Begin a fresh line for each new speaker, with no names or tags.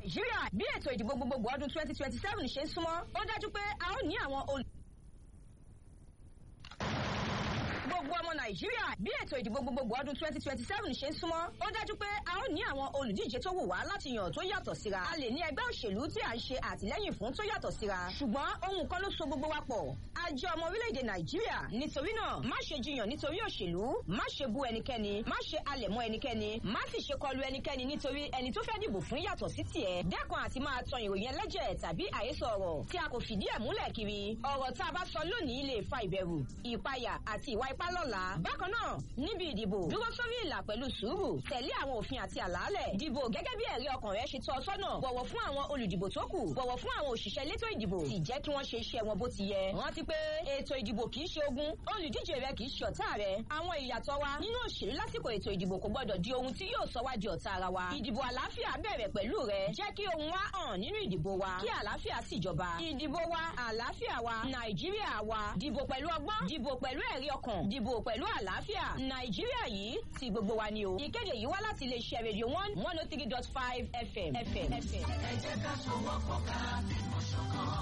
Nàìjíríà bí ètò ìdìbò gbogbogbò ọdún 2027 ṣe ń súnmọ́ ó dájú pé a ó ní àwọn gbogbo ọmọ Nàìjíríà bí ètò ìdìbò gbogbogbò ọdún 2027 ṣe ń súnmọ́ ó dájú pé a ó ní àwọn olùdíje tó wù wá láti yàn tó yàtọ̀ síra. A lè ní ẹgbẹ́ òṣèlú tí à ń ṣe àtìlẹ́yìn fún tó yàtọ̀ síra. ṣùgbọ́n ohun kan ló so gbogbo wa pọ̀. A jẹ́ ọmọ orílẹ̀-èdè Nàìjíríà. Nítorí náà má ṣe jiyàn nítorí òṣèlú, má ṣe bú ẹnikẹ́ni, má ṣe halẹ̀ mọ́ ẹnikẹ́ni, má sì ṣe kọlu ẹnikẹ́ni nítorí ẹni tó fẹ́ dìbò fún yàtọ̀ sí tiẹ̀. Dẹ́kun àti máa tan ìròyìn ẹlẹ́jẹ̀ tàbí àhesọ ọ̀rọ̀ tí a kò fìdí ẹ̀ múlẹ̀ kiri. Ọ̀rọ̀ tá a bá sọ lónìí lè fa ìbẹ̀rù, ìpayà àti ìwà ipá lọ́la. Bákan náà, níbi ìdìbò, dúró sórí ìlà pẹ̀lú sùúrù, tẹ̀lé àwọn òfin àti àlàálẹ̀. Dìbò gẹ́gẹ́ bí ẹ̀rí ọkàn rẹ ṣe tọ́ ọ sọ́nà. Bọ̀wọ̀ fún àwọn olùdìbò tó kù, bọ̀wọ̀ fún àwọn òṣìṣẹ́ elétò ìdìbò. Sì jẹ́ kí wọ́n ṣe iṣẹ́ wọn bó ti yẹ. Rántí pé ètò ìdìbò kì í ṣe ogun, olùdíje rẹ kì í ṣe ọ̀tá rẹ. Àwọn ìyàtọ̀ wa nínú òṣèlú lásìkò ètò ìdìbò kò gbọdọ̀ di ohun tí yóò sọ wá di ọ̀tá ara wa. Ìdìbò àlàáfíà bẹ̀rẹ̀ pẹ̀lú rẹ. Jẹ́ kí ohun wa hàn nínú ìdìbò wa. Kí àlàáfíà sì jọba. Ìdìbò wa, àlàáfíà wa, Nàìjíríà wa. Dìbò pẹ̀lú ọgbọ́n, dìbò pẹ̀lú ẹ̀rí ọkàn, dìbò pẹ̀lú àlàáfíà. Nàìjíríà yìí ti gbogbo wa ni o. Ìkéde yìí wá láti iléeṣẹ́ rédíò 103.5 FM.
Ẹ jẹ́ ká sowọ́pọ̀ ká fìmọ̀ ṣọ̀kan.